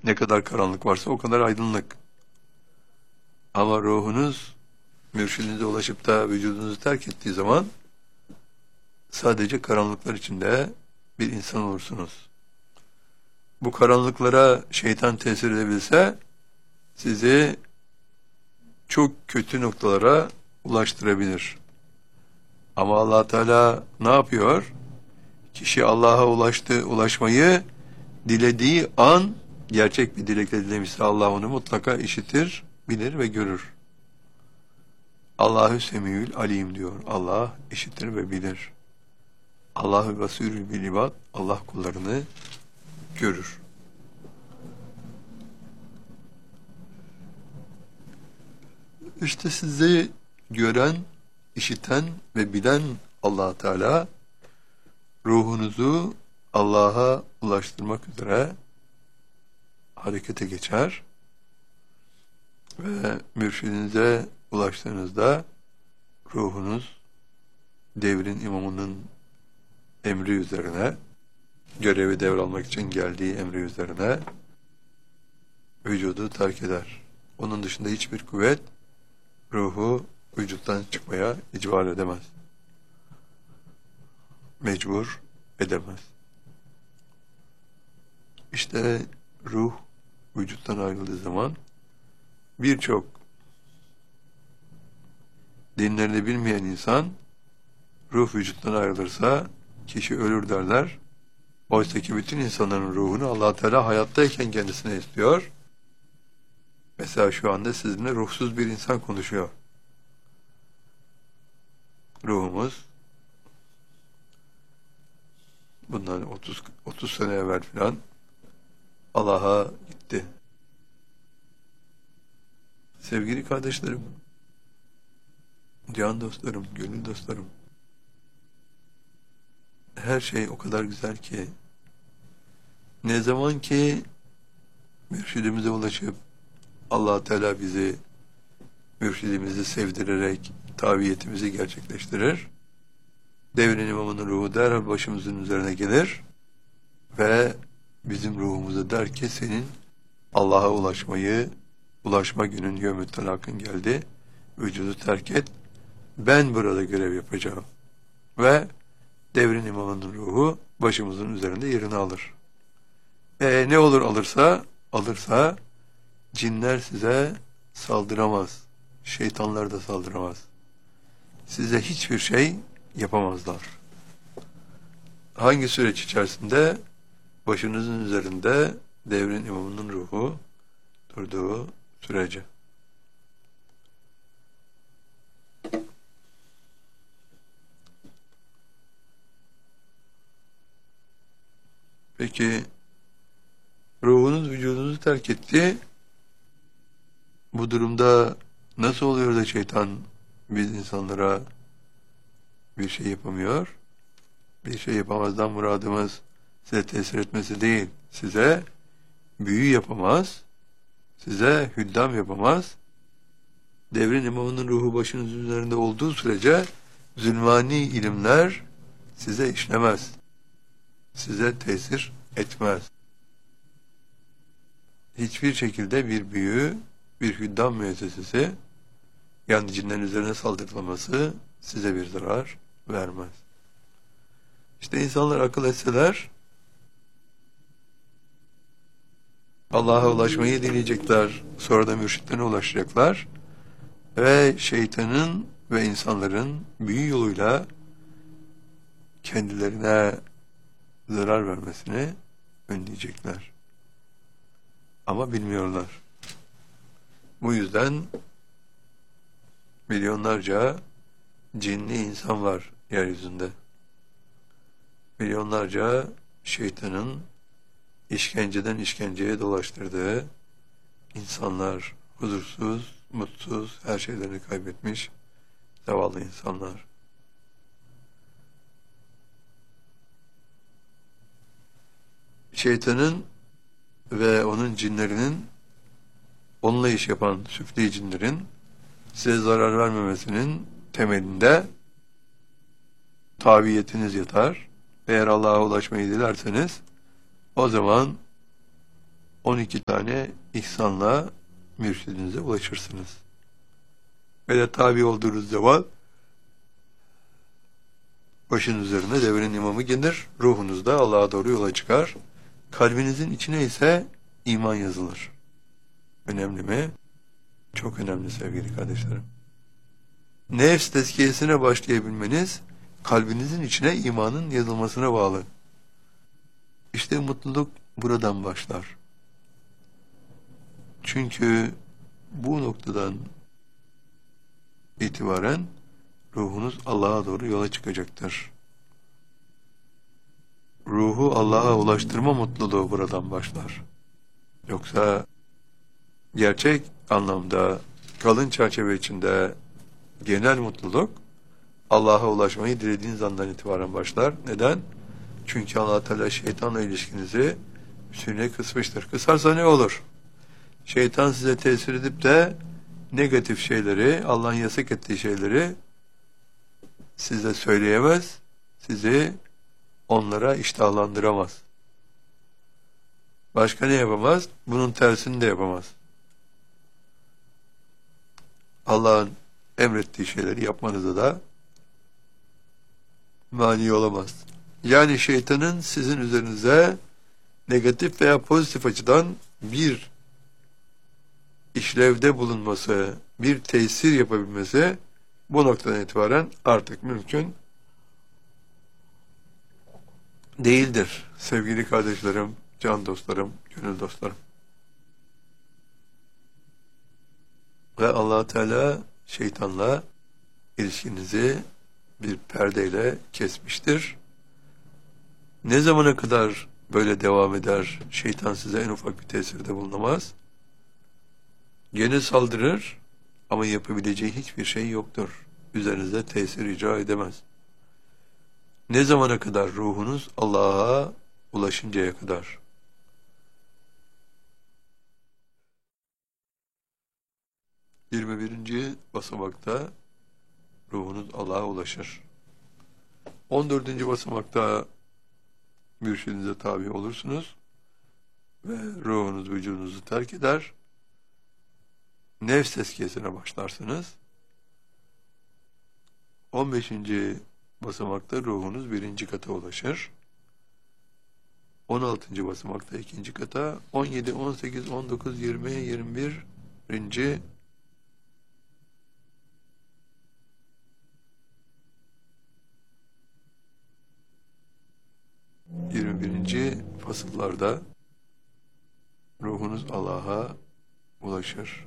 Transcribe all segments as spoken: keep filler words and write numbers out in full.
Ne kadar karanlık varsa o kadar aydınlık. Ama ruhunuz mürşidinize ulaşıp da vücudunuzu terk ettiği zaman sadece karanlıklar içinde bir insan olursunuz. Bu karanlıklara şeytan tesir edebilse sizi çok kötü noktalara ulaştırabilir. Ama Allah Teala ne yapıyor? Kişi Allah'a ulaştı, ulaşmayı dilediği an, gerçek bir dilekle dilemişse Allah onu mutlaka işitir, bilir ve görür. Allahü semîül alim diyor. Allah işitir ve bilir. Allahü basîrül bil ibad. Allah kullarını görür. İşte sizi gören, işiten ve bilen Allah Teala ruhunuzu Allah'a ulaştırmak üzere harekete geçer ve mürşidinize ulaştığınızda ruhunuz devrin imamının emri üzerine, görevi devralmak için geldiği emri üzerine vücudu terk eder. Onun dışında hiçbir kuvvet ruhu vücuttan çıkmaya icbar edemez. Mecbur edemez. İşte ruh vücuttan ayrıldığı zaman birçok dinlerini bilmeyen insan ruh vücuttan ayrılırsa kişi ölür derler. Oysa ki bütün insanların ruhunu Allah Teala hayattayken kendisine istiyor. Mesela şu anda sizinle ruhsuz bir insan konuşuyor. Ruhumuz bundan otuz otuz sene evvel filan Allah'a gitti. Sevgili kardeşlerim, can dostlarım, gönül dostlarım, her şey o kadar güzel ki ne zaman ki mürşidimize ulaşıp Allah Teala bizi mürşidimizi sevdirerek tabiyetimizi gerçekleştirir, devrin imamının ruhu derhal başımızın üzerine gelir ve bizim ruhumuza der ki senin Allah'a ulaşmayı, ulaşma günün yevmü telakın geldi, vücudu terk et, ben burada görev yapacağım. Ve devrin imamının ruhu başımızın üzerinde yerini alır. E ne olur alırsa, alırsa cinler size saldıramaz, şeytanlar da saldıramaz. Size hiçbir şey yapamazlar. Hangi süreç içerisinde? Başınızın üzerinde devrin imamının ruhu durduğu sürece. Peki ruhunuz vücudunuzu terk etti. Bu durumda nasıl oluyor da şeytan biz insanlara bir şey yapamıyor? Bir şey yapamazdan muradımız size tesir etmesi değil. Size büyü yapamaz, size hüddam yapamaz. Devrin imamının ruhu başınızın üzerinde olduğu sürece zulmani ilimler size işlemez. Size tesir etmez. Hiçbir şekilde bir büyü, bir hüddam müessesesi, yani cinlerin üzerine saldırılaması size bir zarar vermez. İşte insanlar akıl etseler, Allah'a ulaşmayı dileyecekler, sonra da mürşitlerine ulaşacaklar ve şeytanın ve insanların büyü yoluyla kendilerine zarar vermesini önleyecekler. Ama bilmiyorlar. Bu yüzden milyonlarca cinli insan var yeryüzünde. Milyonlarca şeytanın işkenceden işkenceye dolaştırdığı insanlar, huzursuz, mutsuz, her şeylerini kaybetmiş zavallı insanlar. Şeytanın ve onun cinlerinin, onunla iş yapan süfli cinlerin size zarar vermemesinin temelinde tabiyetiniz yatar. Eğer Allah'a ulaşmayı dilerseniz o zaman on iki tane ihsanla mürşidinize ulaşırsınız. Ve de tabi olduğunuz zaman başın üzerine devrin imamı gelir, ruhunuz da Allah'a doğru yola çıkar. Kalbinizin içine ise iman yazılır. Önemli mi? Çok önemli sevgili kardeşlerim. Nefs tezkiyesine başlayabilmeniz, kalbinizin içine imanın yazılmasına bağlı. İşte mutluluk buradan başlar. Çünkü bu noktadan itibaren ruhunuz Allah'a doğru yola çıkacaktır. Ruhu Allah'a ulaştırma mutluluğu buradan başlar. Yoksa gerçek anlamda kalın çerçeve içinde genel mutluluk Allah'a ulaşmayı dilediğiniz andan itibaren başlar. Neden? Çünkü Allah Teala şeytanla ilişkinizi bütünüyle kısmıştır. Kısarsa ne olur? Şeytan size tesir edip de negatif şeyleri, Allah'ın yasak ettiği şeyleri size söyleyemez, sizi onlara iştahlandıramaz. Başka ne yapamaz? Bunun tersini de yapamaz. Allah'ın emrettiği şeyleri yapmanıza da mani olamaz. Yani şeytanın sizin üzerinize negatif veya pozitif açıdan bir işlevde bulunması, bir tesir yapabilmesi bu noktadan itibaren artık mümkün değildir. Sevgili kardeşlerim, can dostlarım, gönül dostlarım. Ve Allah Teala şeytanla ilişkinizi bir perdeyle kesmiştir. Ne zamana kadar böyle devam eder, şeytan size en ufak bir tesirde bulunamaz? Gene saldırır ama yapabileceği hiçbir şey yoktur. Üzerinize tesir icra edemez. Ne zamana kadar? Ruhunuz Allah'a ulaşıncaya kadar. yirmi birinci basamakta ruhunuz Allah'a ulaşır. on dördüncü basamakta mürşidinize tabi olursunuz ve ruhunuz vücudunuzu terk eder. Nefs tezkiyesine başlarsınız. on beşinci basamakta ruhunuz birinci kata ulaşır. on altıncı basamakta ikinci kata, on yedi, on sekiz, on dokuz, yirmi, yirmi bir. yirmi birinci fasıllarda ruhunuz Allah'a ulaşır.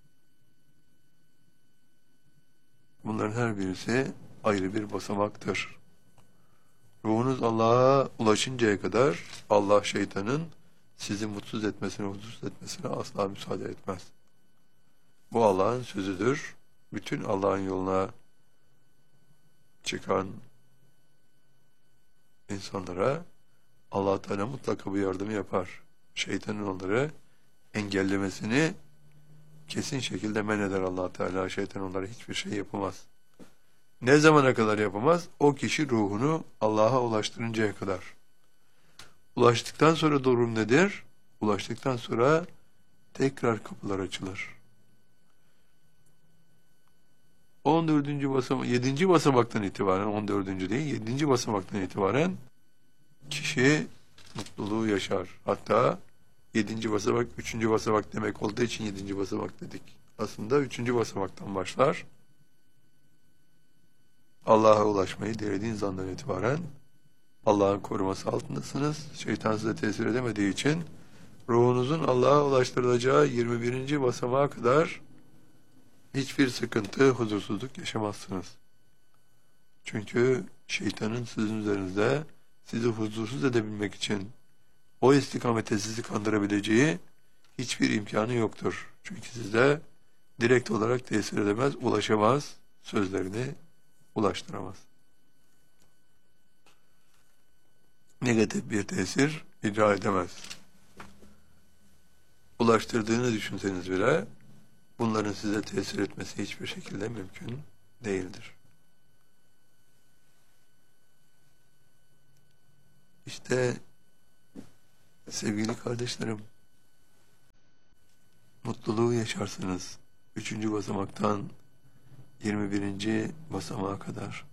Bunların her birisi ayrı bir basamaktır. Ruhunuz Allah'a ulaşıncaya kadar Allah şeytanın sizi mutsuz etmesine, huzursuz etmesine asla müsaade etmez. Bu Allah'ın sözüdür. Bütün Allah'ın yoluna çıkan insanlara Allah Teala mutlaka bu yardımı yapar. Şeytanın onları engellemesini kesin şekilde men eder Allah Teala. Şeytan onlara hiçbir şey yapamaz. Ne zamana kadar yapamaz? O kişi ruhunu Allah'a ulaştırıncaya kadar. Ulaştıktan sonra durum nedir? Ulaştıktan sonra tekrar kapılar açılır. on dördüncü basamak, yedinci basamaktan itibaren, on dördüncü değil, yedinci basamaktan itibaren kişi mutluluğu yaşar. Hatta yedinci basamak, üçüncü basamak demek olduğu için yedinci basamak dedik. Aslında üçüncü basamaktan başlar. Allah'a ulaşmayı dilediğiniz andan itibaren Allah'ın koruması altındasınız. Şeytan size tesir edemediği için ruhunuzun Allah'a ulaştırılacağı yirmi birinci basamağa kadar hiçbir sıkıntı, huzursuzluk yaşamazsınız. Çünkü şeytanın sizin üzerinizde sizi huzursuz edebilmek için o istikamete sizi kandırabileceği hiçbir imkanı yoktur. Çünkü size direkt olarak tesir edemez, ulaşamaz, sözlerini ulaştıramaz. Negatif bir tesir icra edemez. Ulaştırdığını düşünseniz bile bunların size tesir etmesi hiçbir şekilde mümkün değildir. İşte sevgili kardeşlerim, mutluluğu yaşarsınız. Üçüncü basamaktan yirmi birinci basamağa kadar.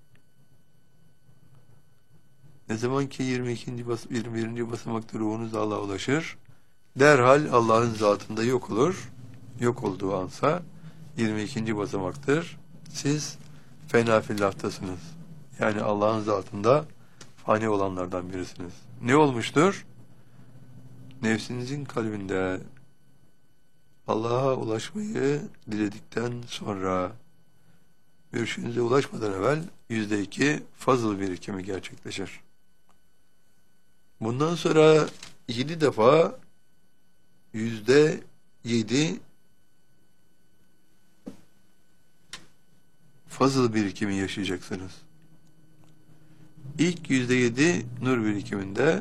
Ne zaman ki yirmi ikinci bas yirmi birinci basamakta ruhunuz Allah'a ulaşır, derhal Allah'ın zatında yok olur. Yok olduğu ansa yirmi ikinci basamaktır. Siz fena fillahtasınız. Yani Allah'ın zatında fani olanlardan birisiniz. Ne olmuştur? Nefsinizin kalbinde Allah'a ulaşmayı diledikten sonra mürşidinize ulaşmadan evvel yüzde iki fazıl birikimi gerçekleşir. Bundan sonra yedi defa yüzde yedi fazıl birikimi yaşayacaksınız. İlk yüzde yedi nur birikiminde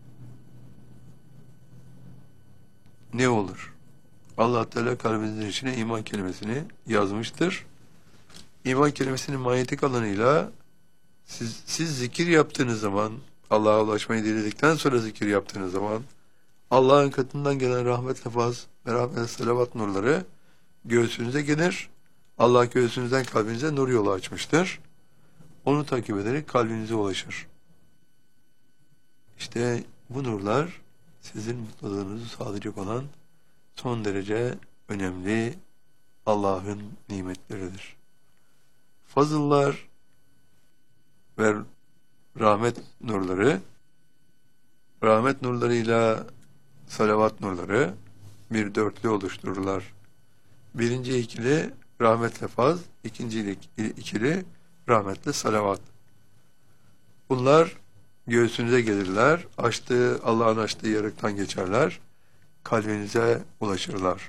ne olur? Allah Teala kalbinizin içine iman kelimesini yazmıştır. İman kelimesinin manyetik alanıyla siz, siz zikir yaptığınız zaman, Allah'a ulaşmayı diledikten sonra zikir yaptığınız zaman Allah'ın katından gelen rahmet, lefaz ve rahmet, selavat nurları göğsünüze gelir. Allah göğsünüzden kalbinize nur yolu açmıştır. Onu takip ederek kalbinize ulaşır. İşte bu nurlar sizin mutluluğunuzu sağlayacak olan son derece önemli Allah'ın nimetleridir. Fazıllar ve rahmet nurları, rahmet nurlarıyla salavat nurları bir dörtlü oluştururlar. Birinci ikili rahmetle faz, ikinci ikili rahmetle salavat. Bunlar göğsünüze gelirler, açtığı, Allah'ın açtığı yarıktan geçerler, kalbinize ulaşırlar.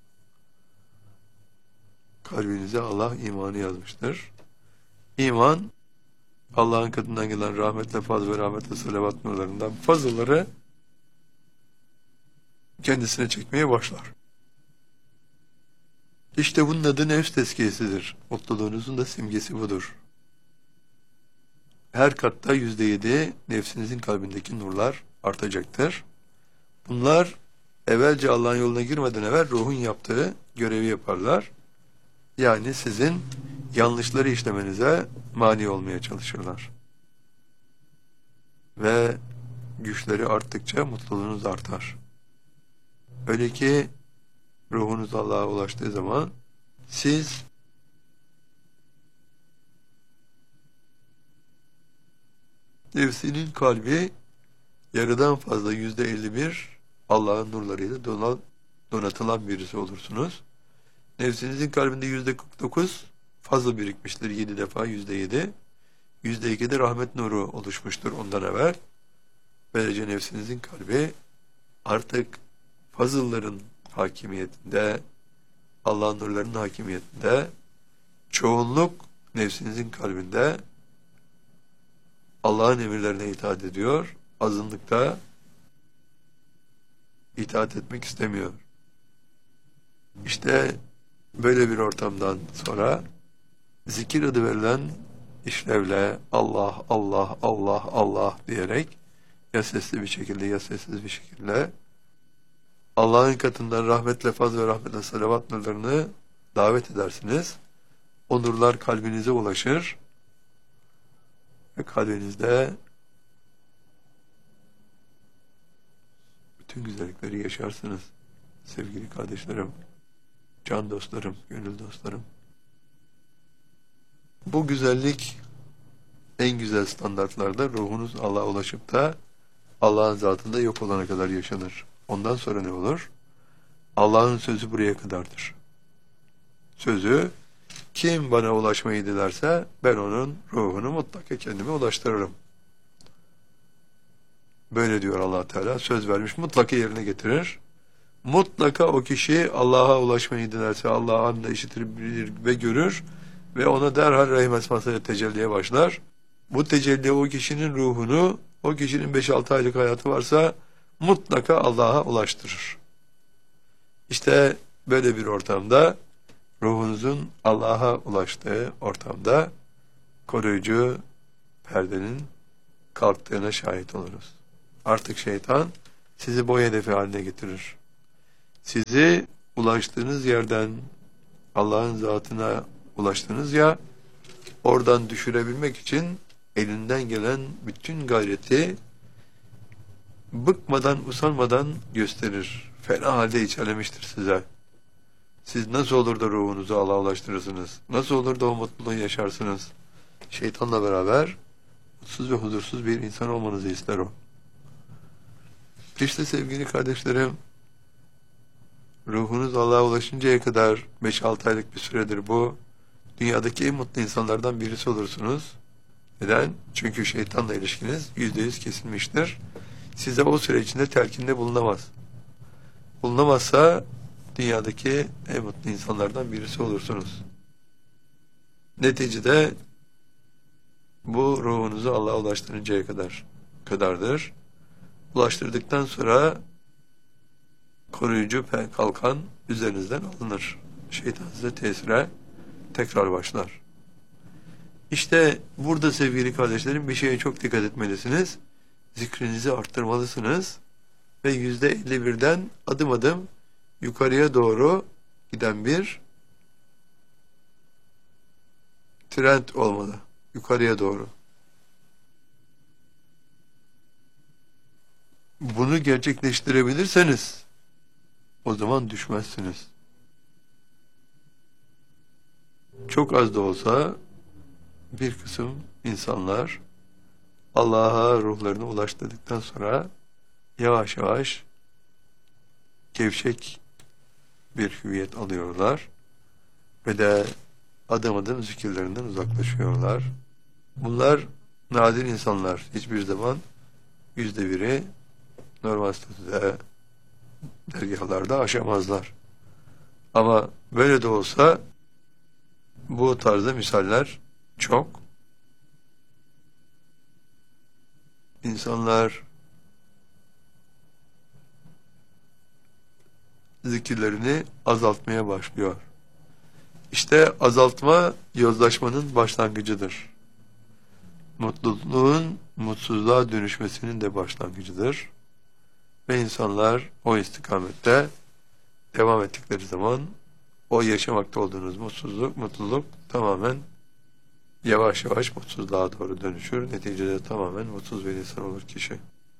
Kalbinize Allah imanı yazmıştır. İman, Allah'ın katından gelen rahmetle faz ve rahmetle salavat nurlarından fazlaları kendisine çekmeye başlar. İşte bunun adı nefs tezkiyesidir. Mutluluğunuzun da simgesi budur. Her katta yüzde yedi nefsinizin kalbindeki nurlar artacaktır. Bunlar evvelce Allah'ın yoluna girmeden evvel ruhun yaptığı görevi yaparlar. Yani sizin yanlışları işlemenize mani olmaya çalışırlar. Ve güçleri arttıkça mutluluğunuz artar. Öyle ki ruhunuz Allah'a ulaştığı zaman siz nefsinin kalbi yarıdan fazla yüzde elli bir Allah'ın nurlarıyla donatılan birisi olursunuz. Nefsinizin kalbinde yüzde kırk dokuz fazla birikmiştir. Yedi defa yüzde yedi. Yüzde iki de rahmet nuru oluşmuştur ondan evvel. Böylece nefsinizin kalbi artık fazılların hakimiyetinde, Allah'ın nurlarının hakimiyetinde, çoğunluk nefsinizin kalbinde Allah'ın emirlerine itaat ediyor, azınlıkta itaat etmek istemiyor. İşte böyle bir ortamdan sonra zikir adı verilen işlevle Allah, Allah, Allah, Allah diyerek ya sesli bir şekilde ya sessiz bir şekilde Allah'ın katından rahmetle faz ve rahmetle salavat nurlarını davet edersiniz. O nurlar kalbinize ulaşır ve kalbinizde bütün güzellikleri yaşarsınız. Sevgili kardeşlerim, can dostlarım, gönül dostlarım. Bu güzellik en güzel standartlarda ruhunuz Allah'a ulaşıp da Allah'ın zatında yok olana kadar yaşanır. Ondan sonra ne olur? Allah'ın sözü buraya kadardır. Sözü, kim bana ulaşmayı dilerse ben onun ruhunu mutlaka kendime ulaştırırım. Böyle diyor Allah Teala, söz vermiş, mutlaka yerine getirir. Mutlaka o kişi Allah'a ulaşmayı dilerse Allah'ı anla işitir, bilir ve görür ve ona derhal rahim esmasıyla tecelliye başlar. Bu tecelli o kişinin ruhunu, o kişinin beş altı aylık hayatı varsa mutlaka Allah'a ulaştırır. İşte böyle bir ortamda, ruhunuzun Allah'a ulaştığı ortamda koruyucu perdenin kalktığına şahit oluruz. Artık şeytan sizi boy hedefi haline getirir. Sizi ulaştığınız yerden Allah'ın zatına ulaştınız ya, oradan düşürebilmek için elinden gelen bütün gayreti bıkmadan, usanmadan gösterir. Fena halde içerlemiştir size. Siz nasıl olur da ruhunuzu Allah'a ulaştırırsınız? Nasıl olur da o mutluluğu yaşarsınız? Şeytanla beraber mutsuz ve huzursuz bir insan olmanızı ister o. İşte sevgili kardeşlerim, ruhunuz Allah'a ulaşıncaya kadar beş altı aylık bir süredir bu. Dünyadaki en mutlu insanlardan birisi olursunuz. Neden? Çünkü şeytanla ilişkiniz yüzde yüz kesilmiştir. Size o süre içinde telkinde bulunamaz. Bulunamazsa dünyadaki en mutlu insanlardan birisi olursunuz. Neticede bu ruhunuzu Allah'a ulaştırıncaya kadar kadardır. Ulaştırdıktan sonra koruyucu kalkan üzerinizden alınır. Şeytan size tesire tekrar başlar. İşte burada sevgili kardeşlerim bir şeye çok dikkat etmelisiniz. Zikrinizi arttırmalısınız ve yüzde elli birden adım adım yukarıya doğru giden bir trend olmalı. Yukarıya doğru. Bunu gerçekleştirebilirseniz o zaman düşmezsiniz. Çok az da olsa bir kısım insanlar Allah'a ruhlarını ulaştırdıktan sonra yavaş yavaş gevşek bir hüviyet alıyorlar ve de adım adım zikirlerinden uzaklaşıyorlar. Bunlar nadir insanlar. Hiçbir zaman yüzde biri normal statüde dergahlarda aşamazlar. Ama böyle de olsa bu tarzda misaller çok. İnsanlar zikirlerini azaltmaya başlıyor. İşte azaltma yozlaşmanın başlangıcıdır. Mutluluğun mutsuzluğa dönüşmesinin de başlangıcıdır. Ve insanlar o istikamette devam ettikleri zaman o yaşamakta olduğunuz mutsuzluk, mutluluk tamamen yavaş yavaş mutsuzluğa doğru dönüşür. Neticede tamamen mutsuz bir insan olur kişi.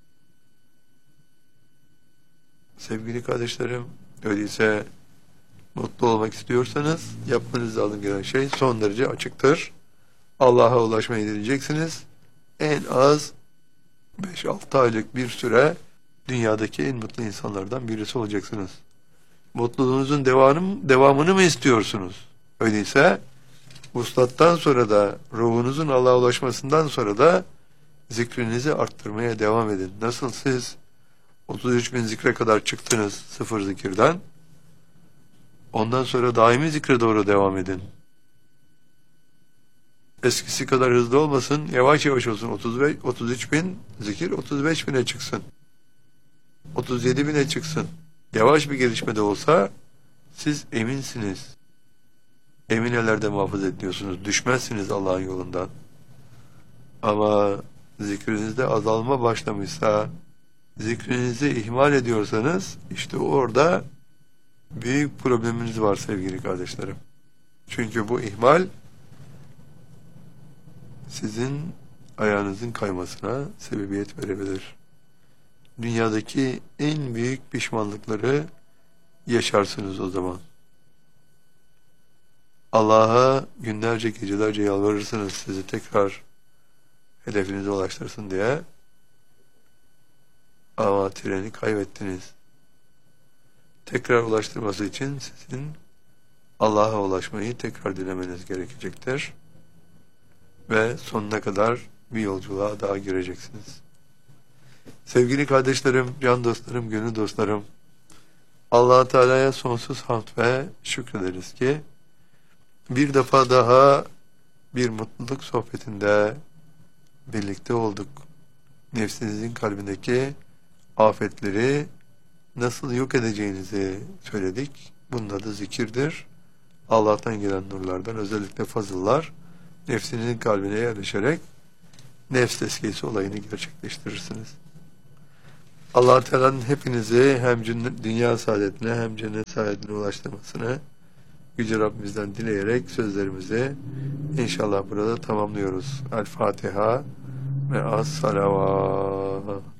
Sevgili kardeşlerim, öyleyse mutlu olmak istiyorsanız yapmanız lazım gelen şey son derece açıktır. Allah'a ulaşmayı dileyeceksiniz. En az beş altı aylık bir süre dünyadaki en mutlu insanlardan birisi olacaksınız. Mutluluğunuzun devamını, devamını mı istiyorsunuz? Öyleyse vuslattan sonra da ruhunuzun Allah'a ulaşmasından sonra da zikrinizi arttırmaya devam edin. Nasıl siz otuz üç bin zikre kadar çıktınız sıfır zikirden, ondan sonra daimi zikre doğru devam edin. Eskisi kadar hızlı olmasın, yavaş yavaş olsun. otuz beş, otuz üç bin zikir otuz beş bine çıksın. otuz yedi bine çıksın. Yavaş bir gelişme de olsa siz eminsiniz. Emin ellerde muhafaza ediyorsunuz. Düşmezsiniz Allah'ın yolundan. Ama zikrinizde azalma başlamışsa, zikrinizi ihmal ediyorsanız işte orada büyük probleminiz var sevgili kardeşlerim. Çünkü bu ihmal sizin ayağınızın kaymasına sebebiyet verebilir. Dünyadaki en büyük pişmanlıkları yaşarsınız o zaman. Allah'a günlerce gecelerce yalvarırsınız sizi tekrar hedefinize ulaştırsın diye. Ama treni kaybettiniz. Tekrar ulaştırması için sizin Allah'a ulaşmayı tekrar dilemeniz gerekecektir. Ve sonuna kadar bir yolculuğa daha gireceksiniz. Sevgili kardeşlerim, can dostlarım, gönül dostlarım, Allah-u Teala'ya sonsuz hamd ve şükrederiz ki bir defa daha bir mutluluk sohbetinde birlikte olduk. Nefsinizin kalbindeki afetleri nasıl yok edeceğinizi söyledik. Bunun adı zikirdir. Allah'tan gelen nurlardan, özellikle fazıllar, nefsinizin kalbine yerleşerek nefs tezkiyesi olayını gerçekleştirirsiniz. Allah Teala'nın hepinizi hem cünnet- dünya saadetine hem cennet saadetine ulaştırmasını Yüce Rabbimizden dileyerek sözlerimizi inşallah burada tamamlıyoruz. El Fatiha ve as salavat.